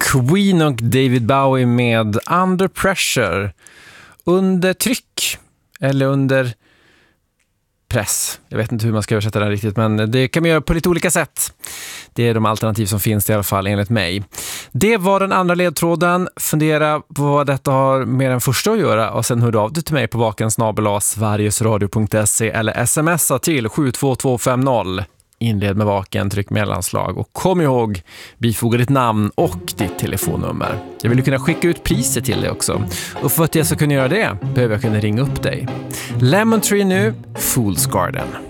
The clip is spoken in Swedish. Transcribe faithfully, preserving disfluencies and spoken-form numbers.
Queen och David Bowie med Under Pressure. Under tryck eller under press. Jag vet inte hur man ska översätta det riktigt, men det kan man göra på lite olika sätt. Det är de alternativ som finns i alla fall enligt mig. Det var den andra ledtråden. Fundera på vad detta har med den första att göra och sen hör du av dig till mig på vaken snabel-a sverigesradio punkt se eller smsa till sju två två fem noll. Inled med vaken, tryck mellanslag och kom ihåg, bifoga ditt namn och ditt telefonnummer. Jag vill ju kunna skicka ut priser till dig också. Och för att jag ska kunna göra det behöver jag kunna ringa upp dig. Lemon Tree nu, Fool's Garden.